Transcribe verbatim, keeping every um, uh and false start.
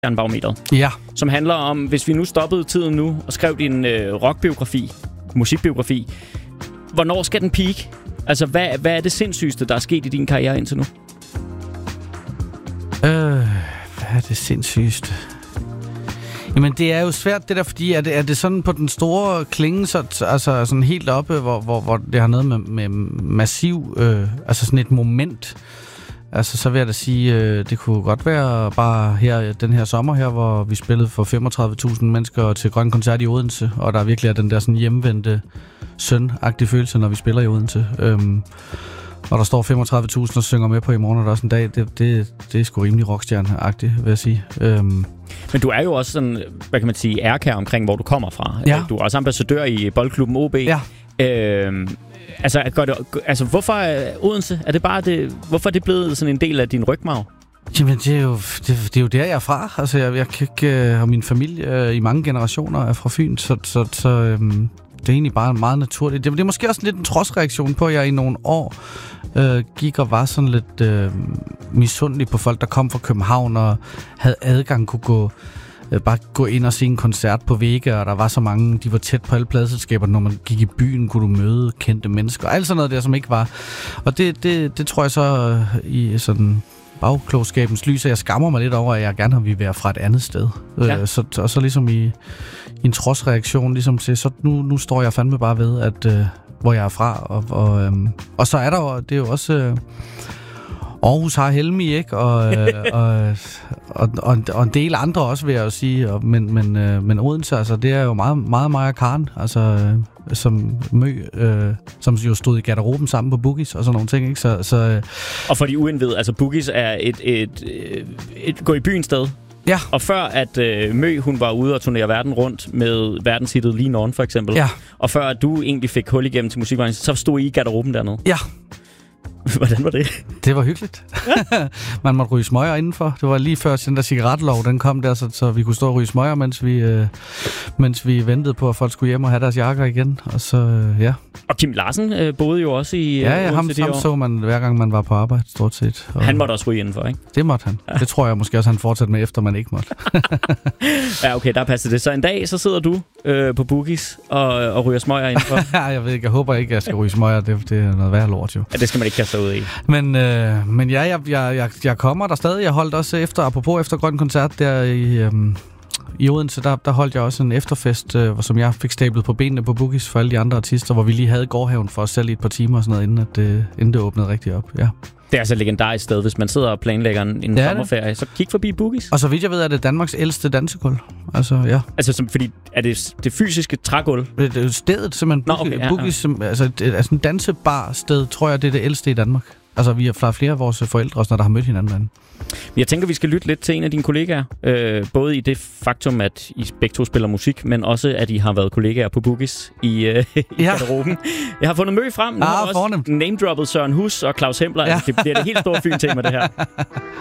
Rockstjernebarometeret. Ja. Som handler om, hvis vi nu stoppede tiden nu og skrev din øh, rockbiografi, musikbiografi, hvornår skal den peak? Altså, hvad, hvad er det sindssygeste, der er sket i din karriere indtil nu? Øh, hvad er det sindssygeste? Jamen, det er jo svært, det der, fordi er det, er det sådan på den store klinge, så, altså sådan helt oppe, hvor, hvor, hvor det har noget med, med massiv, øh, altså sådan et moment. Altså, så vil jeg da sige, øh, det kunne godt være bare her, den her sommer her, hvor vi spillede for femogtredive tusind mennesker til Grøn Koncert i Odense, og der virkelig er den der sådan hjemvendte søn-agtige følelse, når vi spiller i Odense. Øhm, og der står femogtredive tusind og synger med på i morgen, og der er sådan en dag, det, det, det er sgu rimelig rockstjerne-agtigt, vil jeg sige. Øhm. Men du er jo også sådan, hvad kan man sige, ærkær omkring, hvor du kommer fra. Ja. Du er også ambassadør i boldklubben O B. Ja. Øhm, altså, gør det, altså, hvorfor er Odense? Er det bare det, hvorfor er det blevet sådan en del af din rygmarv? Jamen, det er jo, det, det er jo der, jeg er fra. Altså, jeg, jeg kan ikke, og min familie øh, i mange generationer er fra Fyn, så, så, så øhm, det er egentlig bare meget naturligt. Det, det er måske også lidt en trodsreaktion på, at jeg i nogle år øh, gik og var sådan lidt øh, misundelig på folk, der kom fra København og havde adgang, kunne gå øh, bare gå ind og se en koncert på Vega, og der var så mange, de var tæt på alle pladeselskaber. Når man gik i byen, kunne du møde kendte mennesker, og alt sådan noget der, som ikke var. Og det, det, det tror jeg så øh, i sådan bagklogskabens lys, at jeg skammer mig lidt over, at jeg gerne vil være fra et andet sted. Ja. Øh, så, og så ligesom i, i en trodsreaktion, ligesom til, så nu, nu står jeg fandme bare ved, at øh, hvor jeg er fra. Og, og, øh, og så er der jo, det er jo også... Øh, Aarhus har Helmi, ikke? Og, øh, og, og, og, og en del andre også, vil jeg jo sige. Og, men, men, øh, men Odense, altså, det er jo meget, meget Maja Karen, altså, øh, som Mø, øh, som jo stod i garderoben sammen på Boogies og sådan nogle ting, ikke? Så, så, øh, og for de uindvidede, altså Boogies er et, et, et, et gå i byen sted. Ja. Og før at øh, Mø, hun var ude og turnere verden rundt med verdenshittet Lean On, for eksempel. Ja. Og før at du egentlig fik hul igennem til musikbranchen, så stod I i garderoben dernede. Ja. Hvordan var det? Det var hyggeligt. Ja. Man måtte ryge smøger indenfor. Det var lige før den der cigaretlov, den kom der, så, så vi kunne stå og ryge smøger, mens vi, øh, mens vi ventede på, at folk skulle hjem og have deres jakker igen. Og så, øh, ja. Og Kim Larsen øh, boede jo også i... Ja, ja, ham, ham så man hver gang, man var på arbejde, stort set. Og han måtte også ryge indenfor, ikke? Det måtte han. Ja. Det tror jeg måske også, han fortsatte med, efter man ikke måtte. Ja, okay, der passer det. Så en dag, så sidder du øh, på Boogies og, og ryger smøger indenfor. Ja, jeg ved ikke. Jeg håber ikke, at jeg skal ryge smøger. Det, det er noget værd lort, jo. Ja, det skal man ikke kaste sig ud i. Men, øh, men ja, jeg, jeg, jeg, jeg kommer der stadig. Jeg holdt også efter, apropos efter Grøn Koncert der i... Øh, I Odense, der, der holdt jeg også en efterfest, øh, som jeg fik stablet på benene på Boogies for alle de andre artister, hvor vi lige havde gårdhaven for os selv i et par timer og sådan noget, inden, at det, inden det åbnede rigtig op. Ja. Det er altså et legendarisk sted, hvis man sidder og planlægger en, en sommerferie, så kig forbi Boogies. Og så vidt jeg ved, er det Danmarks ældste dansegulv. Altså, ja. Altså, som, fordi er det det fysiske trægulv? Det er stedet simpelthen. Nå, okay, ja, Boogies, ja. Altså, det er sådan en dansebar sted, tror jeg, det er det ældste i Danmark. Altså, vi har flere af vores forældre også, når der har mødt hinanden. Jeg tænker, vi skal lytte lidt til en af dine kollegaer. Øh, både i det faktum, at I begge to spiller musik, men også, at I har været kollegaer på Boogies i, øh, i ja. garderoben. Jeg har fundet Mø frem. Nu ah, har også name-droppet Søren Hus og Claus Hempler. Ja. Altså, det bliver det helt store Fyn-tema, det her.